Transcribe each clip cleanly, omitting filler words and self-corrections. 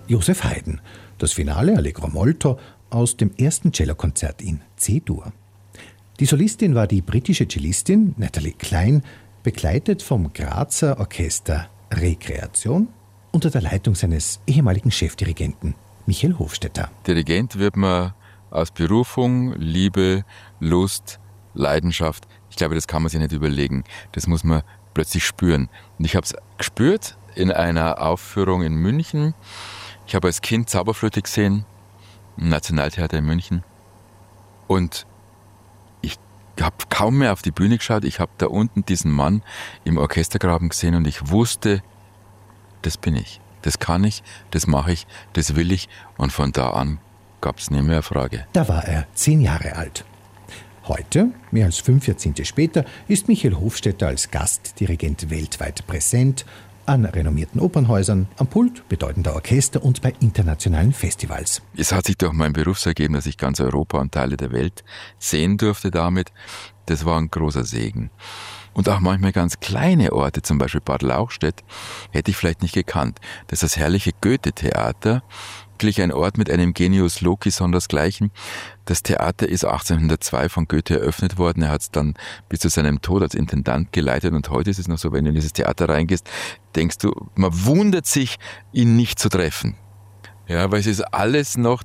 Joseph Haydn, das Finale Allegro molto aus dem ersten Cellokonzert in C-Dur. Die Solistin war die britische Cellistin Natalie Cline, begleitet vom Grazer Orchester Rekreation unter der Leitung seines ehemaligen Chefdirigenten Michael Hofstetter. Dirigent wird man aus Berufung, Liebe, Lust, Leidenschaft. Ich glaube, das kann man sich nicht überlegen. Das muss man plötzlich spüren. Und ich habe es gespürt in einer Aufführung in München. Ich habe als Kind Zauberflöte gesehen, im Nationaltheater in München. Und ich habe kaum mehr auf die Bühne geschaut. Ich habe da unten diesen Mann im Orchestergraben gesehen und ich wusste, das bin ich. Das kann ich, das mache ich, das will ich. Und von da an gab es nicht mehr eine Frage. Da war er 10 Jahre alt. Heute, mehr als 5 Jahrzehnte später, ist Michael Hofstetter als Gastdirigent weltweit präsent, an renommierten Opernhäusern, am Pult bedeutender Orchester und bei internationalen Festivals. Es hat sich durch meinen Beruf so ergeben, dass ich ganz Europa und Teile der Welt sehen durfte damit. Das war ein großer Segen. Und auch manchmal ganz kleine Orte, zum Beispiel Bad Lauchstädt, hätte ich vielleicht nicht gekannt. Das ist das herrliche Goethe-Theater, wirklich ein Ort mit einem Genius Loci sondersgleichen. Das Theater ist 1802 von Goethe eröffnet worden. Er hat es dann bis zu seinem Tod als Intendant geleitet. Und heute ist es noch so, wenn du in dieses Theater reingehst, denkst du, man wundert sich, ihn nicht zu treffen. Ja, weil es ist alles noch,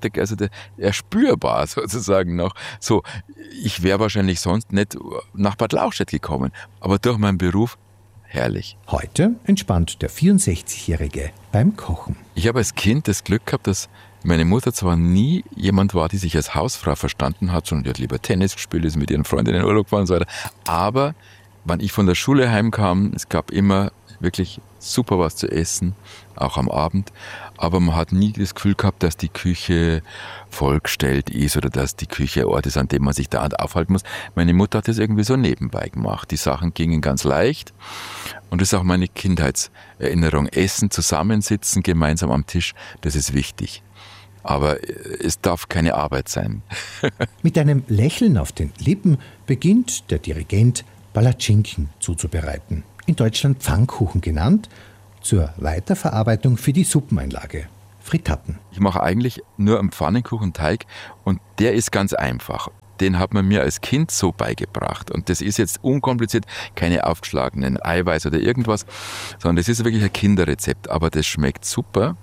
erspürbar sozusagen noch. So, ich wäre wahrscheinlich sonst nicht nach Bad Lauchstädt gekommen. Aber durch meinen Beruf, herrlich. Heute entspannt der 64-Jährige beim Kochen. Ich habe als Kind das Glück gehabt, dass meine Mutter zwar nie jemand war, die sich als Hausfrau verstanden hat, sondern die hat lieber Tennis gespielt, ist mit ihren Freundinnen in Urlaub gefahren und so weiter. Aber wenn ich von der Schule heimkam, es gab immer wirklich super was zu essen, auch am Abend. Aber man hat nie das Gefühl gehabt, dass die Küche vollgestellt ist oder dass die Küche ein Ort ist, an dem man sich da aufhalten muss. Meine Mutter hat das irgendwie so nebenbei gemacht. Die Sachen gingen ganz leicht. Und das ist auch meine Kindheitserinnerung. Essen, zusammensitzen, gemeinsam am Tisch, das ist wichtig. Aber es darf keine Arbeit sein. Mit einem Lächeln auf den Lippen beginnt der Dirigent, Palatschinken zuzubereiten. In Deutschland Pfannkuchen genannt, zur Weiterverarbeitung für die Suppeneinlage, Frittaten. Ich mache eigentlich nur einen Pfannkuchenteig und der ist ganz einfach. Den hat man mir als Kind so beigebracht. Und das ist jetzt unkompliziert, keine aufgeschlagenen Eiweiß oder irgendwas, sondern das ist wirklich ein Kinderrezept. Aber das schmeckt super.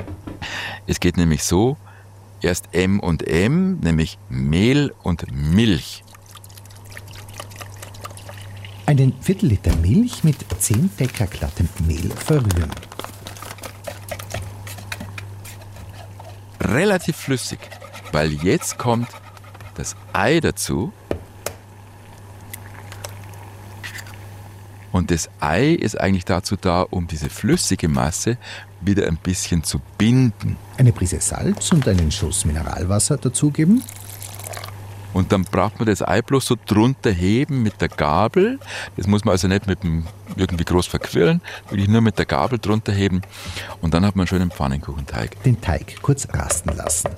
Es geht nämlich so, erst M&M, nämlich Mehl und Milch. Einen Viertel-Liter Milch mit 10 Decker glattem Mehl verrühren. Relativ flüssig, weil jetzt kommt das Ei dazu. Und das Ei ist eigentlich dazu da, um diese flüssige Masse wieder ein bisschen zu binden. Eine Prise Salz und einen Schuss Mineralwasser dazugeben. Und dann braucht man das Ei bloß so drunter heben mit der Gabel. Das muss man also nicht mit dem irgendwie groß verquirlen, wirklich nur mit der Gabel drunter heben. Und dann hat man einen schönen Pfannkuchenteig. Den Teig kurz rasten lassen.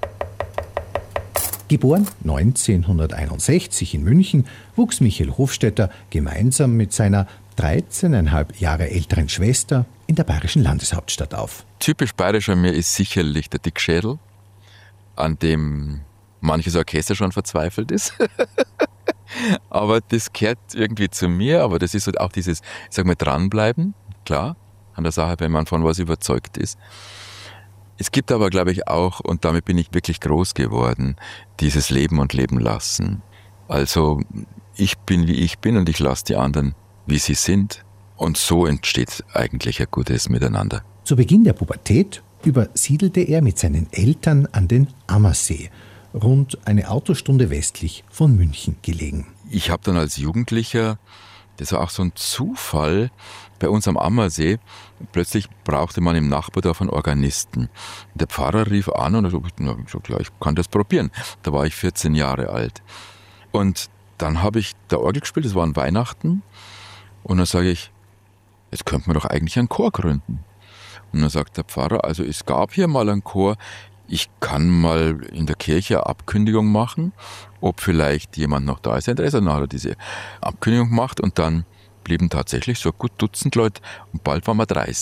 Geboren 1961 in München, wuchs Michael Hofstetter gemeinsam mit seiner 13,5 Jahre älteren Schwester in der bayerischen Landeshauptstadt auf. Typisch bayerisch an mir ist sicherlich der Dickschädel, an dem manches Orchester schon verzweifelt ist. Aber das gehört irgendwie zu mir. Aber das ist halt auch dieses, ich sag mal, dranbleiben, klar, an der Sache, wenn man von was überzeugt ist. Es gibt aber, glaube ich, auch, und damit bin ich wirklich groß geworden, dieses Leben und Leben lassen. Also ich bin, wie ich bin und ich lasse die anderen, wie sie sind. Und so entsteht eigentlich ein gutes Miteinander. Zu Beginn der Pubertät übersiedelte er mit seinen Eltern an den Ammersee, rund eine Autostunde westlich von München gelegen. Ich habe dann als Jugendlicher, das war auch so ein Zufall, bei uns am Ammersee, plötzlich brauchte man im Nachbardorf einen Organisten. Der Pfarrer rief an und ich sagte, ja, ich kann das probieren. Da war ich 14 Jahre alt. Und dann habe ich der Orgel gespielt, das war an Weihnachten. Und dann sage ich, jetzt könnte man doch eigentlich einen Chor gründen. Und dann sagt der Pfarrer, also es gab hier mal einen Chor, ich kann mal in der Kirche eine Abkündigung machen, ob vielleicht jemand noch da ist, der Interesse. Dann hat er diese Abkündigung gemacht und dann blieben tatsächlich so gut Dutzend Leute und bald waren wir 30.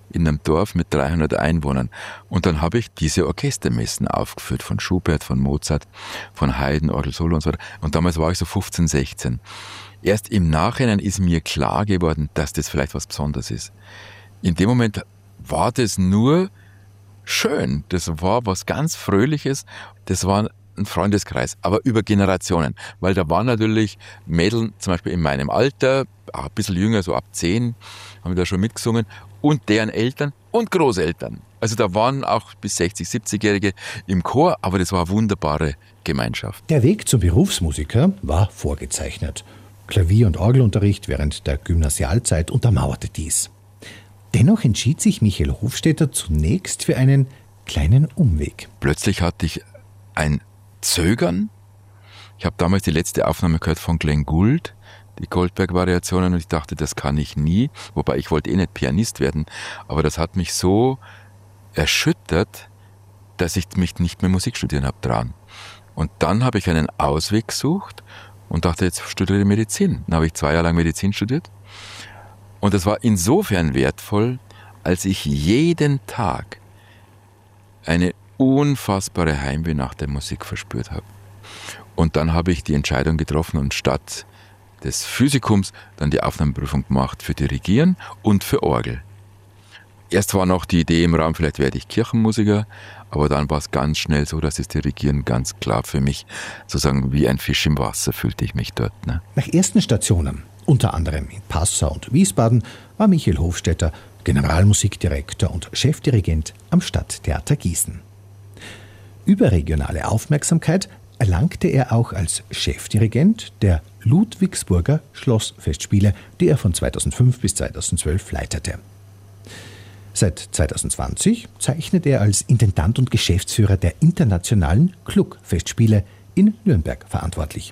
in einem Dorf mit 300 Einwohnern. Und dann habe ich diese Orchestermessen aufgeführt von Schubert, von Mozart, von Haydn, Orgel Solo und so weiter. Und damals war ich so 15, 16. Erst im Nachhinein ist mir klar geworden, dass das vielleicht was Besonderes ist. In dem Moment war das nur schön. Das war was ganz Fröhliches. Das war ein Freundeskreis, aber über Generationen. Weil da waren natürlich Mädel, zum Beispiel in meinem Alter, auch ein bisschen jünger, so ab 10, haben da schon mitgesungen, und deren Eltern und Großeltern. Also da waren auch bis 60, 70-Jährige im Chor, aber das war eine wunderbare Gemeinschaft. Der Weg zum Berufsmusiker war vorgezeichnet. Klavier- und Orgelunterricht während der Gymnasialzeit untermauerte dies. Dennoch entschied sich Michael Hofstetter zunächst für einen kleinen Umweg. Plötzlich hatte ich ein Zögern. Ich habe damals die letzte Aufnahme gehört von Glenn Gould, die Goldberg-Variationen, und ich dachte, das kann ich nie, wobei ich wollte nicht Pianist werden, aber das hat mich so erschüttert, dass ich mich nicht mehr Musik studieren habe dran. Und dann habe ich einen Ausweg gesucht und dachte, jetzt studiere ich Medizin. Dann habe ich 2 Jahre lang Medizin studiert. Und das war insofern wertvoll, als ich jeden Tag eine unfassbare Heimweh nach der Musik verspürt habe. Und dann habe ich die Entscheidung getroffen und statt des Physikums dann die Aufnahmeprüfung gemacht für Dirigieren und für Orgel. Erst war noch die Idee im Raum, vielleicht werde ich Kirchenmusiker, aber dann war es ganz schnell so, dass das Dirigieren ganz klar für mich sozusagen wie ein Fisch im Wasser fühlte ich mich dort. Ne? Nach ersten Stationen, unter anderem in Passau und Wiesbaden, war Michael Hofstetter Generalmusikdirektor und Chefdirigent am Stadttheater Gießen. Überregionale Aufmerksamkeit erlangte er auch als Chefdirigent der Ludwigsburger Schlossfestspiele, die er von 2005 bis 2012 leitete. Seit 2020 zeichnet er als Intendant und Geschäftsführer der internationalen Gluck-Festspiele in Nürnberg verantwortlich.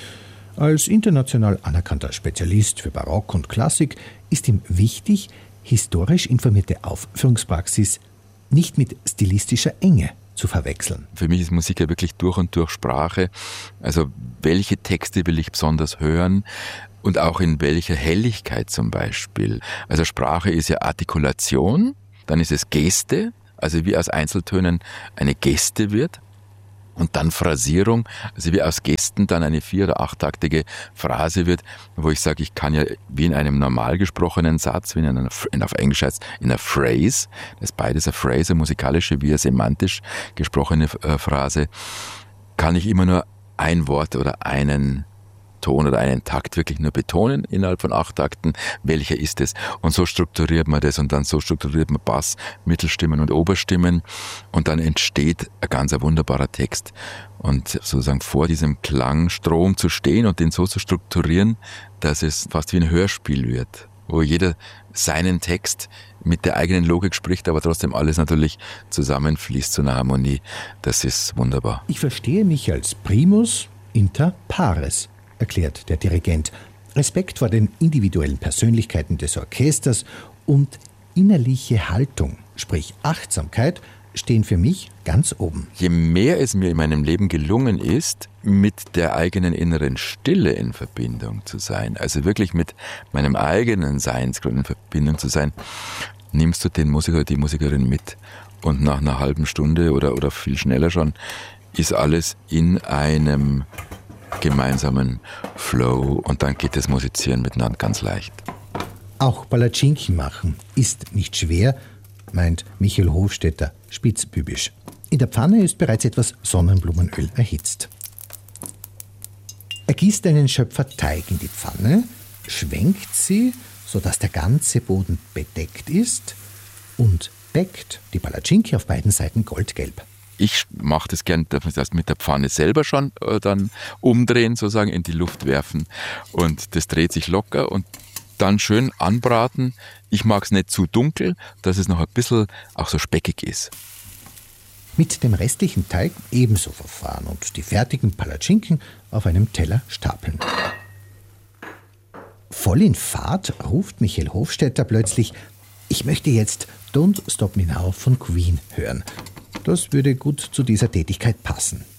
Als international anerkannter Spezialist für Barock und Klassik ist ihm wichtig, historisch informierte Aufführungspraxis nicht mit stilistischer Enge zu verwechseln. Für mich ist Musik ja wirklich durch und durch Sprache. Also welche Texte will ich besonders hören und auch in welcher Helligkeit zum Beispiel. Also Sprache ist ja Artikulation, dann ist es Geste, also wie aus Einzeltönen eine Geste wird. Und dann Phrasierung, also wie aus Gesten dann eine 4- oder 8-taktige Phrase wird, wo ich sage, ich kann ja wie in einem normal gesprochenen Satz, wie auf Englisch heißt in einer Phrase, das ist beides eine Phrase, eine musikalische wie eine semantisch gesprochene Phrase, kann ich immer nur ein Wort oder einen Ton oder einen Takt wirklich nur betonen innerhalb von 8 Takten, welcher ist es. Und so strukturiert man das und dann so strukturiert man Bass, Mittelstimmen und Oberstimmen und dann entsteht ein ganz wunderbarer Text. Und sozusagen vor diesem Klangstrom zu stehen und den so zu strukturieren, dass es fast wie ein Hörspiel wird, wo jeder seinen Text mit der eigenen Logik spricht, aber trotzdem alles natürlich zusammenfließt zu einer Harmonie. Das ist wunderbar. Ich verstehe mich als Primus inter pares, erklärt der Dirigent. Respekt vor den individuellen Persönlichkeiten des Orchesters und innerliche Haltung, sprich Achtsamkeit, stehen für mich ganz oben. Je mehr es mir in meinem Leben gelungen ist, mit der eigenen inneren Stille in Verbindung zu sein, also wirklich mit meinem eigenen Seinsgrund in Verbindung zu sein, nimmst du den Musiker oder die Musikerin mit und nach einer halben Stunde oder viel schneller schon ist alles in einem gemeinsamen Flow und dann geht das Musizieren miteinander ganz leicht. Auch Palatschinken machen ist nicht schwer, meint Michael Hofstetter spitzbübisch. In der Pfanne ist bereits etwas Sonnenblumenöl erhitzt. Er gießt einen Schöpfer Teig in die Pfanne, schwenkt sie, sodass der ganze Boden bedeckt ist und bäckt die Palatschinke auf beiden Seiten goldgelb. Ich mache das gern, das mit der Pfanne selber schon dann umdrehen, sozusagen in die Luft werfen und das dreht sich locker und dann schön anbraten. Ich mag es nicht zu dunkel, dass es noch ein bisschen auch so speckig ist. Mit dem restlichen Teig ebenso verfahren und die fertigen Palatschinken auf einem Teller stapeln. Voll in Fahrt ruft Michael Hofstetter plötzlich: Ich möchte jetzt Don't Stop Me Now von Queen hören. Das würde gut zu dieser Tätigkeit passen.